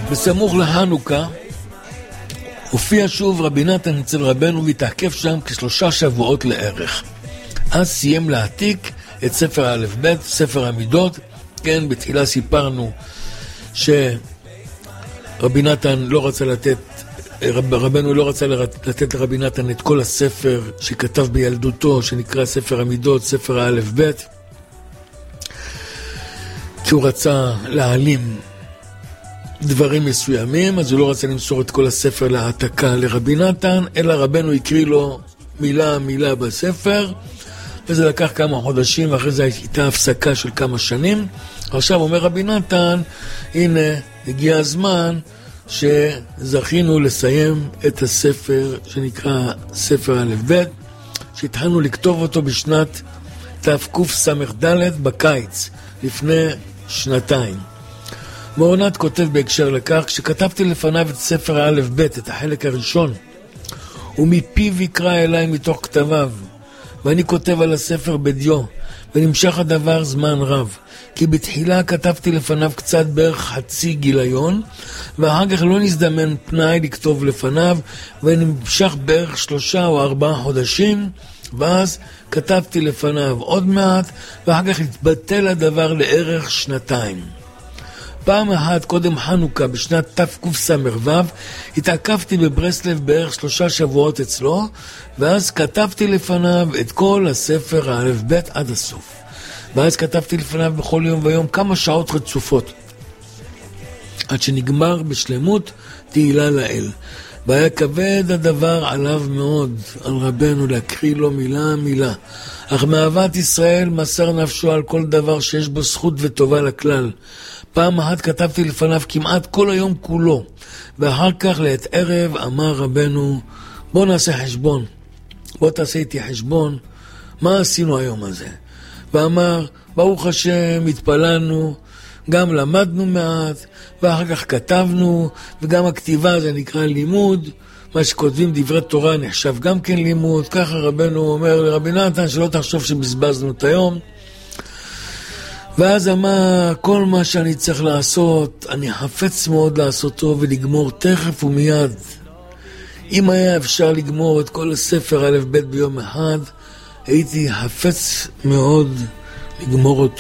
בסמוך לחנוכה הופיע שוב רבי נתן אצל רבנו והתעכב שם כ3 שבועות לערך. אז סיים להעתיק את ספר א' ב', ספר המידות. כן, בתחילה סיפרנו שרבי נתן לא רצה לתת, רבנו לא רצה לתת לרבי נתן את כל הספר שכתב בילדותו, שנקרא ספר המידות, ספר א' ב', כי הוא רצה להעלים דברים מסוימים, אז הוא לא רצה למסור את כל הספר להעתקה לרבי נתן, אלא רבנו הקריא לו מילה מילה בספר, וזה לקח כמה חודשים, ואחרי זה הייתה הפסקה של כמה שנים. עכשיו אומר רבי נתן, הנה הגיע הזמן שזכינו לסיים את הספר שנקרא ספר א' ב', שהתחלנו לכתוב אותו בשנת תקס"ד בקיץ, לפני 2 מורנת כותב בהקשר לכך, כשכתבתי לפניו את ספר א' ב', את החלק הראשון, ומפיו יקרא אליי מתוך כתביו, ואני כותב על הספר בדיו, ונמשך הדבר זמן רב, כי בתחילה כתבתי לפניו קצת בערך חצי גיליון, ואחר כך לא נזדמן פנאי לכתוב לפניו, ונמשך בערך 3 או 4 חודשים, ואז כתבתי לפניו עוד מעט, ואחר כך התבטל הדבר לערך 2. פעם אחת קודם חנוכה בשנת תקס"ו התעכבתי בברסלב בערך 3 שבועות אצלו, ואז כתבתי לפניו את כל הספר האלף ב' עד הסוף. ואז כתבתי לפניו בכל יום ויום כמה שעות רצופות, עד שנגמר בשלמות תהילה לאל. והיה כבד הדבר עליו מאוד, על רבנו, להקריא לו מילה מילה. אך מאהבת ישראל מסר נפשו על כל דבר שיש בו זכות וטובה לכלל. פעם אחת כתבתי לפניו כמעט כל היום כולו, ואחר כך לעת ערב אמר רבנו, בוא נעשה חשבון, בוא תעשה איתי חשבון, מה עשינו היום הזה? ואמר, ברוך השם, התפללנו, גם למדנו מעט, ואחר כך כתבנו, וגם הכתיבה זה נקרא לימוד, מה שכותבים דברי תורה נחשב גם כן לימוד. ככה רבנו אומר לרבי נתן, שלא תחשוב שבזבזנו את היום. ואז אמר, כל מה שאני צריך לעשות, אני חפץ מאוד לעשותו ולגמור תכף ומיד. אם היה אפשר לגמור את כל הספר א' ב' ביום אחד, הייתי חפץ מאוד לגמור אותו.